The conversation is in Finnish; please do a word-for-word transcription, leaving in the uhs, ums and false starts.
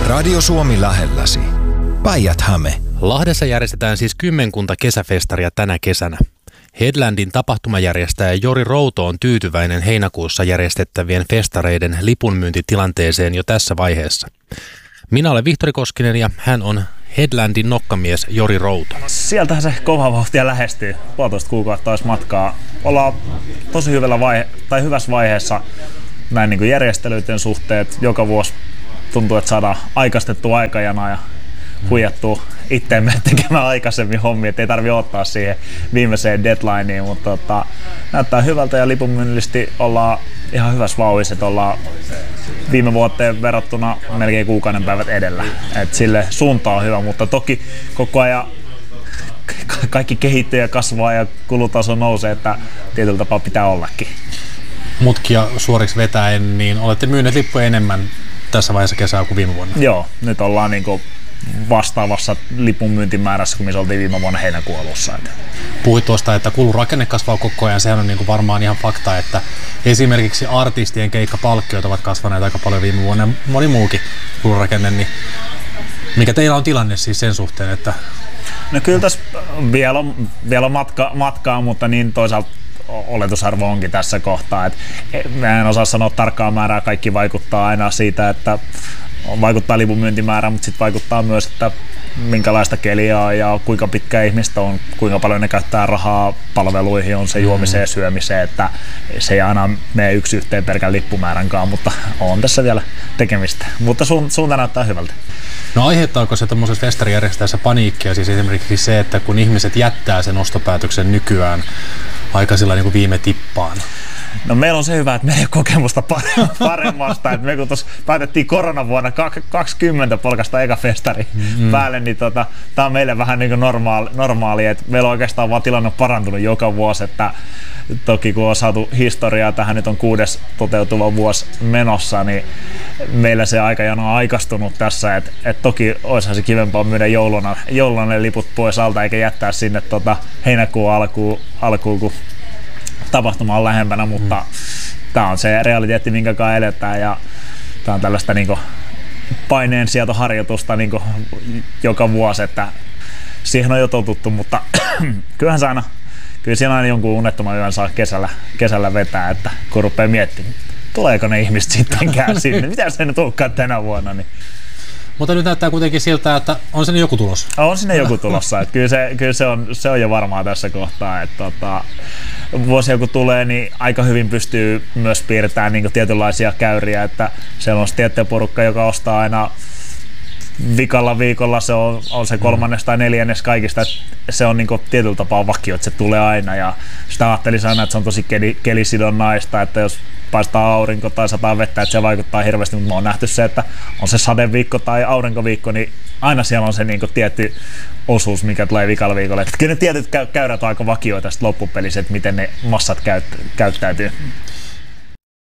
Radio Suomi lähelläsi. Päijät-Häme. Lahdessa järjestetään siis kymmenkunta kesäfestaria tänä kesänä. Headlandin tapahtumajärjestäjä Jori Routo on tyytyväinen heinäkuussa järjestettävien festareiden lipunmyyntitilanteeseen jo tässä vaiheessa. Minä olen Vihtori Koskinen ja hän on Headlandin nokkamies Jori Routo. Sieltähän se kova vauhtia lähestyy. Puolitoista kuukautta olisi matkaa. Ollaan tosi hyvällä vaihe- tai hyvässä vaiheessa näin niin kuin järjestelyiden suhteet. Joka vuosi tuntuu, että saadaan aikaistettua aikajana ja huijattua itteemme tekemään aikaisemmin hommia, ettei tarvitse ottaa siihen viimeiseen deadlineen, mutta tota, näyttää hyvältä ja lipunmyynnillisesti ollaan ihan hyvässä vauhdissa, että ollaan viime vuoteen verrattuna melkein kuukauden päivät edellä. Et sille suunta on hyvä, mutta toki koko ajan kaikki kehittyy ja kasvaa ja kulutaso nousee, että tietyllä tapaa pitää ollakin. Mutkia suoriksi vetäen, niin olette myyneet lippuja enemmän tässä vaiheessa kesää kuin viime vuonna? Joo, nyt ollaan niinku vastaavassa lipun myyntimäärässä kuin missä oltiin viime vuonna heinäkuun alussa. Puhuit tuosta, että kulurakenne kasvaa koko ajan. Sehän on niin kuin varmaan ihan fakta, että esimerkiksi artistien keikkapalkkiot ovat kasvaneet aika paljon viime vuonna ja moni muukin kulurakenne. Niin mikä teillä on tilanne siis sen suhteen? Että no kyllä tässä vielä on, vielä on matka, matkaa, mutta niin toisaalta oletusarvo onkin tässä kohtaa. Et mä en osaa sanoa tarkkaa määrää, kaikki vaikuttaa aina siitä, että vaikuttaa lipun myyntimäärä, mutta sitten vaikuttaa myös, että minkälaista keliä on ja kuinka pitkä ihmistä on, kuinka paljon ne käyttää rahaa palveluihin, on se juomiseen ja syömiseen, että se ei aina mene yksi yhteen pelkän lippumääränkaan, mutta on tässä vielä tekemistä. Mutta suunta näyttää hyvältä. No aiheuttaako se tuommoisessa festarijärjestäjässä paniikkia, siis esimerkiksi se, että kun ihmiset jättää sen ostopäätöksen nykyään aika sillä niin kuin viime tippaan? No meillä on se hyvä, että meillä ei ole kokemusta paremmasta. Että me kun tuossa päätettiin koronavuonna kaksikymmentä polkasta eka festari mm-hmm. päälle, niin tota, tämä on meille vähän niin kuin normaali, normaali. Että meillä on oikeastaan vaan tilanne parantunut joka vuosi. Että toki kun on saatu historiaa, tähän nyt on kuudes toteutuva vuosi menossa, niin meillä se aikajana on aikaistunut tässä. Että et toki olisihan se kivempaa myydä jouluna, jouluna ne liput pois alta eikä jättää sinne tota heinäkuun alkuun, alkuun kun tapahtuma on lähempänä, mutta mm. tämä on se realiteetti, minkä kanssa eletään ja tämä on tällaista niinku paineen sietoharjoitusta niinku joka vuosi, että siihen on jo totuttu, mutta kyllähän se aina, kyllä siinä aina jonkun unettoman yön saa kesällä, kesällä vetää, että kun rupeaa miettimään, tuleeko ne ihmiset sittenkään sinne, mitä se nyt olekaan tänä vuonna. Niin. Mutta nyt näyttää kuitenkin siltä, että on sinne joku tulossa. On sinne joku tulossa. Että kyllä se, kyllä se, on, se on jo varmaa tässä kohtaa. Että tota, vuosia kun tulee, niin aika hyvin pystyy myös piirtämään niin kuin tietynlaisia käyriä. Että siellä on tietty porukka, joka ostaa aina vikalla viikolla, se on, on se kolmannes tai neljännes kaikista. Se on niin kuin tietyllä tapaa vakio, että se tulee aina. Ja sitä ajattelisi aina, että se on tosi keli, kelisidonnaista, että jos paistaa aurinko tai sataa vettä, että se vaikuttaa hirveästi, mutta me on nähty se, että on se sadeviikko tai aurinkoviikko, niin aina siellä on se niin kuin tietty osuus, mikä tulee vikalla viikolla. Että kyllä ne tietyt käyrät on aika vakioita sitten loppupelissä, että miten ne massat käyt, käyttäytyy.